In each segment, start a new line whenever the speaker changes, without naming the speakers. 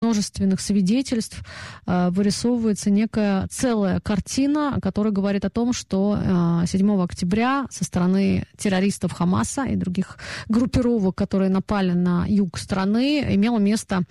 множественных свидетельств вырисовывается некая целая картина, которая говорит о том, что 7 октября со стороны террористов Хамаса и других группировок, которые напали на юг страны, имело место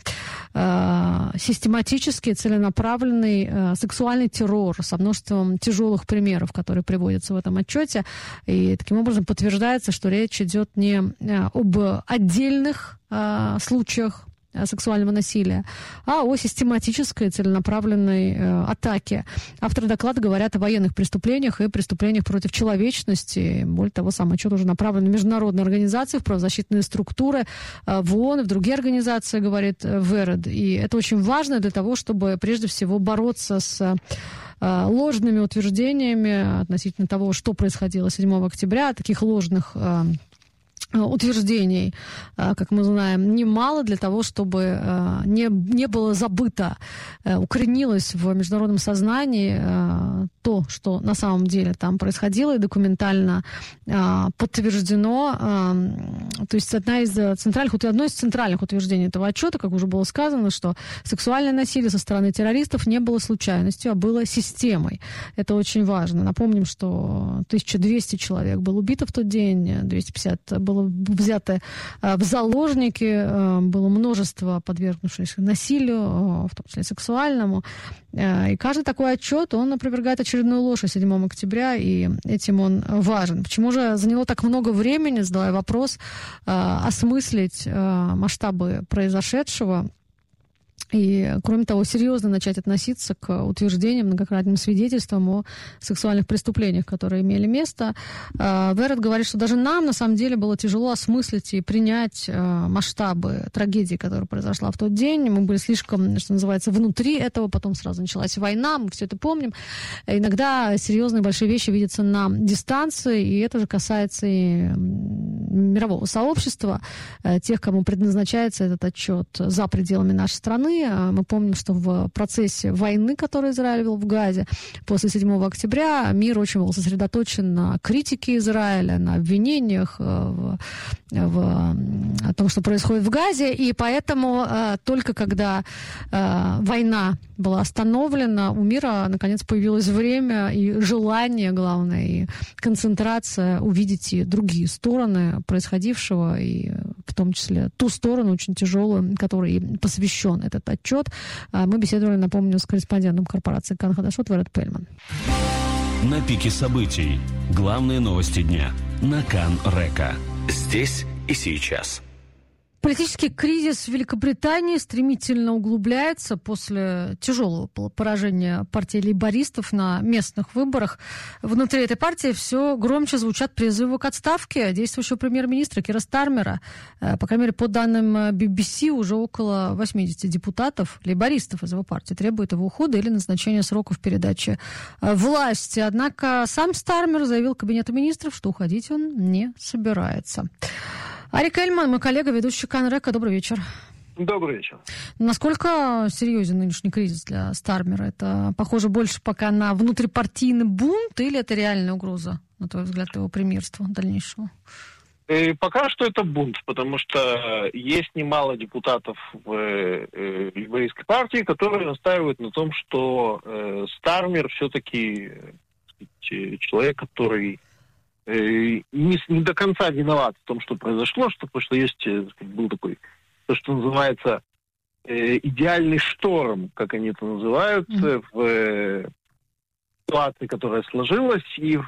систематический, целенаправленный сексуальный террор со множеством тяжелых примеров, которые приводятся в этом отчете. И таким образом подтверждается, что речь идет не об отдельных случаях сексуального насилия, а о систематической целенаправленной атаке. Авторы доклада говорят о военных преступлениях и преступлениях против человечности. Более того, сам отчет уже направлен в международные организации, в правозащитные структуры, в ООН и в другие организации, говорит ВЭРД. И это очень важно для того, чтобы прежде всего бороться с ложными утверждениями относительно того, что происходило 7 октября, таких ложных утверждений, как мы знаем, немало для того, чтобы не было забыто, укоренилось в международном сознании то, что на самом деле там происходило и документально подтверждено. То есть одно из центральных утверждений этого отчета, как уже было сказано, что сексуальное насилие со стороны террористов не было случайностью, а было системой. Это очень важно. Напомним, что 1200 человек было убито в тот день, 250 было взято в заложники, было множество подвергнувшихся насилию, в том числе сексуальному. И каждый такой отчет, он опровергает очередную ложь о 7 октября, и этим он важен. Почему же заняло так много времени, задавая вопрос, осмыслить масштабы произошедшего? И, кроме того, серьезно начать относиться к утверждениям, многократным свидетельствам о сексуальных преступлениях, которые имели место. ВЭРД говорит, что даже нам, на самом деле, было тяжело осмыслить и принять масштабы трагедии, которая произошла в тот день. Мы были слишком, что называется, внутри этого, потом сразу началась война, мы все это помним. Иногда серьезные большие вещи видятся на дистанции, и это же касается и мирового сообщества, тех, кому предназначается этот отчет за пределами нашей страны. Мы помним, что в процессе войны, которую Израиль вел в Газе после 7 октября, мир очень был сосредоточен на критике Израиля, на обвинениях в том, что происходит в Газе, и поэтому только когда война была остановлена, у мира, наконец, появилось время и желание, главное, и концентрация увидеть и другие стороны происходившего, и в том числе ту сторону очень тяжелую, которой посвящен этот отчет. Мы беседовали, напомню, с корреспондентом корпорации Кан Хадашот ВЭРД Пельман.
На пике событий. Главные новости дня. На Кан Река. Здесь и сейчас.
Политический кризис в Великобритании стремительно углубляется после тяжелого поражения партии лейбористов на местных выборах. Внутри этой партии все громче звучат призывы к отставке действующего премьер-министра Кира Стармера. По крайней мере, по данным BBC, уже около 80 депутатов, лейбористов из его партии, требуют его ухода или назначения сроков передачи власти. Однако сам Стармер заявил Кабинету министров, что уходить он не собирается. Арик Эльман, мой коллега, ведущий Кан Река. Добрый вечер.
Добрый вечер.
Насколько серьезен нынешний кризис для Стармера? Это похоже больше пока на внутрипартийный бунт или это реальная угроза, на твой взгляд, его премьерства дальнейшего?
Пока что это бунт, потому что есть немало депутатов в лейбористской партии, которые настаивают на том, что Стармер все-таки человек, который не до конца виноват в том, что произошло, потому что есть, был такой, то, что называется, идеальный шторм, как они это называют, в ситуации, которая сложилась, и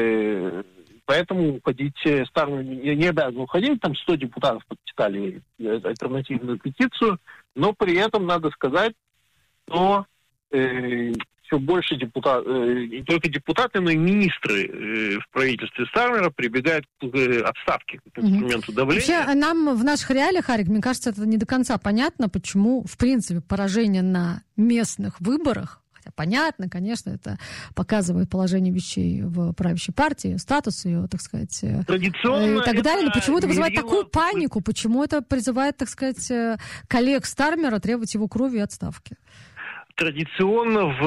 поэтому уходить Стармер не обязан уходить, там 100 депутатов подписали альтернативную петицию, но при этом надо сказать, что все больше не только депутаты, но и министры в правительстве Стармера прибегают к отставке, к инструменту давления.
Вообще, нам в наших реалиях, Арик, мне кажется, это не до конца понятно, почему, в принципе, поражение на местных выборах, хотя понятно, конечно, это показывает положение вещей в правящей партии, статус ее, так сказать,
традиционно
и так далее, но почему это вызывает такую панику, почему это призывает, так сказать, коллег Стармера требовать его крови и отставки?
Традиционно в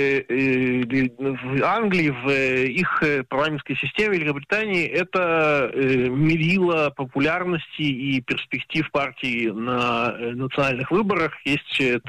Англии, в их парламентской системе Великобритании это мерило популярности и перспектив партии на национальных выборах. Есть